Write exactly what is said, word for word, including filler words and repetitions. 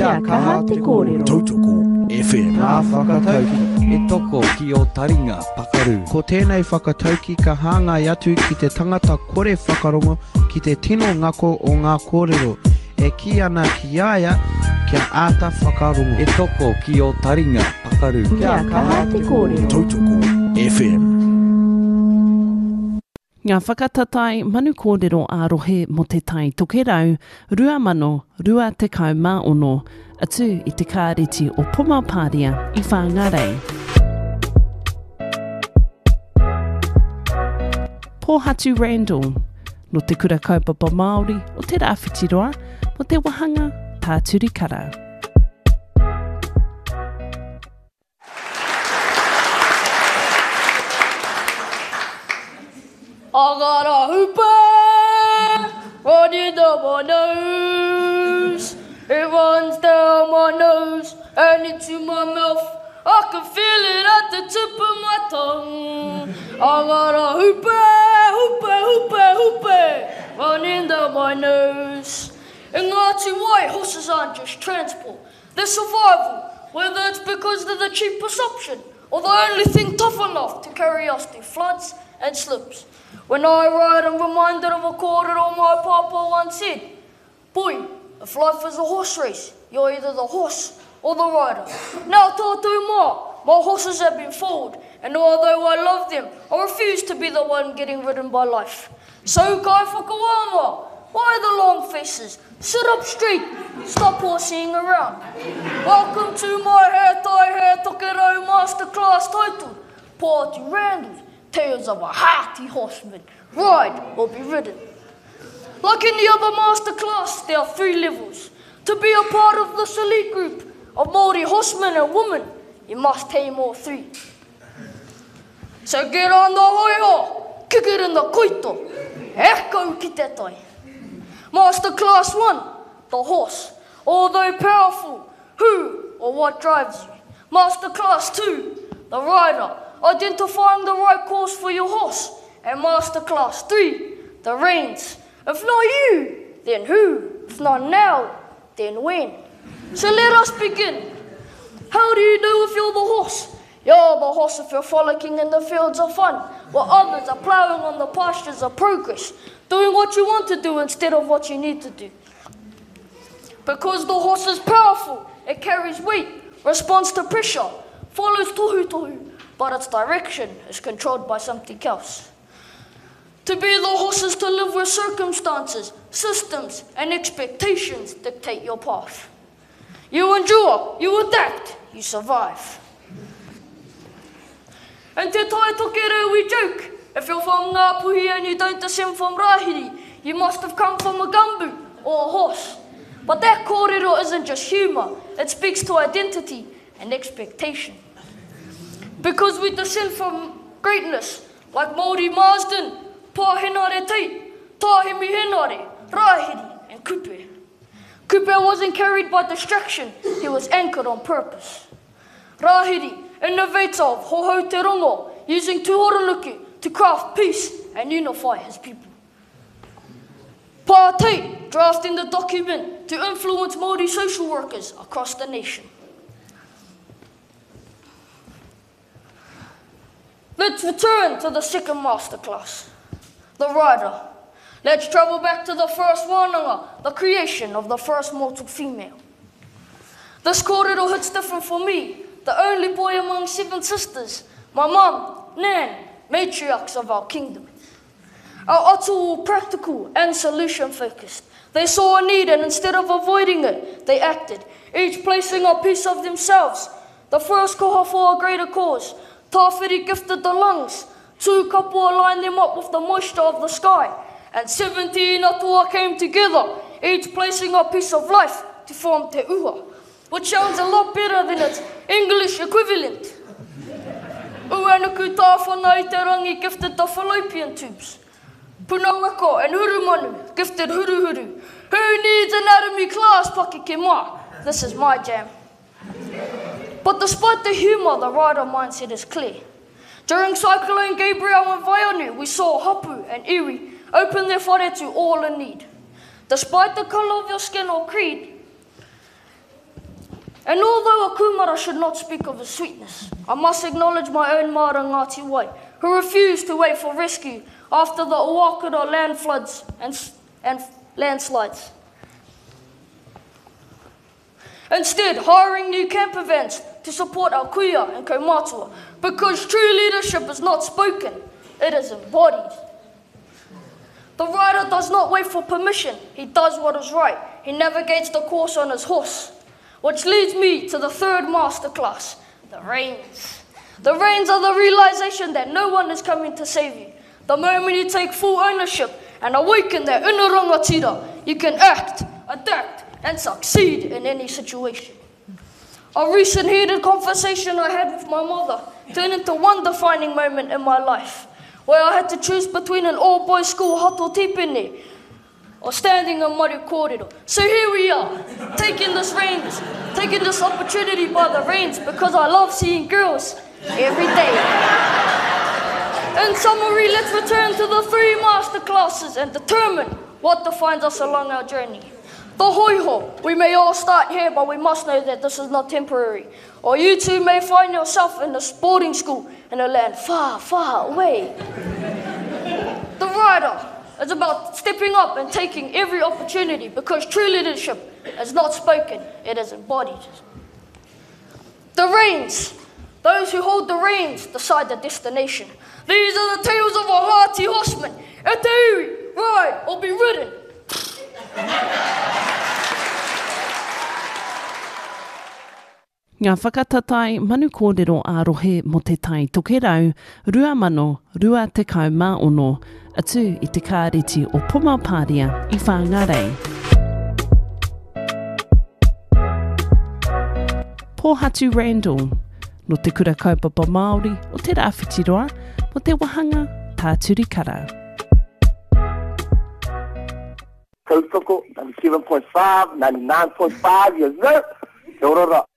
Kia kaha te kōrero. Tautoko F M. Ngā whakatauki. E toko ki o taringa pakaru. Ko tēnei whakatauki ka hāngai atu ki te tangata kore whakarongo ki te tino ngako o ngā kōrero. E ki ana ki aia kia āta whakarongo. E toko ki o taringa pakaru. Kia kaha te kōrero. Tautoko F M. Ngā whakatatai manu kōrero ārohe mo te tai tokerau, rua mano, rua te kau mā ono, atu i te kāreti o Pumapāria i Whangarei. Pōhatu Randall, no te kura kaupapa Māori o te rāwhitiroa, mo te wahanga Tāturikara. I got a hooper running down my nose. It runs down my nose and into my mouth. I can feel it at the tip of my tongue. I got a hooper, hooper, hooper, hooper running down my nose. In Ngāti Wai, horses aren't just transport. They're survival, whether it's because they're the cheapest option or the only thing tough enough to carry us through floods and slips. When I ride, I'm reminded of a kōrero my papa once said. Boy, if life is a horse race, you're either the horse or the rider. Now tōtou mā, my horses have been foaled, and although I love them, I refuse to be the one getting ridden by life. So kai whakawama, why the long faces? Sit up straight, stop horseying around. Welcome to my hair tai hair tokerau masterclass title, Pōhatu Randall. Tales of a hearty horseman, ride or be ridden. Like any other masterclass, there are three levels. To be a part of this elite group of Māori horsemen and women, you must tame all three. So get on the hoiho, kick it in the koito, eko ki te tai. Masterclass one, the horse. Although powerful, who or what drives you? Masterclass two, the rider. Identifying the right course for your horse. And Masterclass three, the reins. If not you, then who? If not now, then when? So let us begin. How do you know if you're the horse? You're the horse if you're frolicking in the fields of fun, while others are ploughing on the pastures of progress, doing what you want to do instead of what you need to do. Because the horse is powerful, it carries weight, responds to pressure, follows tohu tohu, but its direction is controlled by something else. To be the horse is to live where circumstances, systems, and expectations dictate your path. You endure, you adapt, you survive. And te tai tokerau we joke, if you're from Ngāpuhi and you don't descend from Rahiri, you must have come from a gumbu or a horse. But that kōrero isn't just humour, it speaks to identity and expectation. Because we descend from greatness, like Māori Marsden, Pāhenare Tei, Tāhemi Henare, Rahiri, and Kupe. Kupe wasn't carried by distraction, he was anchored on purpose. Rahiri, innovator of Hohau Te Rongo, using Tuhoronuku to craft peace and unify his people. Pātei, drafting the document to influence Māori social workers across the nation. Let's return to the second masterclass, the rider. Let's travel back to the first wānanga, the creation of the first mortal female. This kōrero hits different for me, the only boy among seven sisters, my mum, Nan, matriarchs of our kingdom. Our atu were practical and solution-focused. They saw a need and instead of avoiding it, they acted, each placing a piece of themselves. The first koha for a greater cause. Tāwhiri gifted the lungs, two kapua lined them up with the moisture of the sky, and seventeen atua came together, each placing a piece of life to form te ua, which sounds a lot better than its English equivalent. Uanuku tāwhana i te rangi gifted the fallopian tubes. Punangako and Hurumanu gifted huruhuru. Who needs anatomy class, Pakike mā? This is my jam. But despite the humour, the rider mindset is clear. During Cyclone Gabriel and Vaianu, we saw Hapu and Iwi open their whare to all in need. Despite the colour of your skin or creed, And although a kumara should not speak of his sweetness, I must acknowledge my own Mara Ngāti Wai, who refused to wait for rescue after the Owakura land floods and, and landslides. Instead, hiring new camper vans to support our kuia and kaumātua, because true leadership is not spoken, it is embodied. The rider does not wait for permission, he does what is right. He navigates the course on his horse, which leads me to the third masterclass, the reins. The reins are the realization that no one is coming to save you. The moment you take full ownership and awaken that inner rangatira, you can act, adapt, and succeed in any situation. A recent heated conversation I had with my mother turned into one defining moment in my life, where I had to choose between an all-boys school hato tipene or standing in Maru Kōrero. So here we are, taking this reins, taking this opportunity by the reins because I love seeing girls every day. In summary, let's return to the three masterclasses and determine what defines us along our journey. The hoiho, we may all start here, but we must know that this is not temporary. Or you too may find yourself in a boarding school in a land far, far away. The rider is about stepping up and taking every opportunity because true leadership is not spoken, it is embodied. The reins, those who hold the reins decide the destination. These are the tales of a hearty horseman. E te iwi, ride or be ridden. Ngā whakatatai manu kōrero ārohe mo te tai toke rau, rua mano, rua te kau mā ono, atu i te kāreti o Pumapāria i Whāngarei. Pōhatu Randall, no te kura kaupapa Māori o te rāwhitiroa, mo te wahanga tāturi kara. Kautoko, ninety-seven point five, ninety-nine point five, yes sir. Kia ora.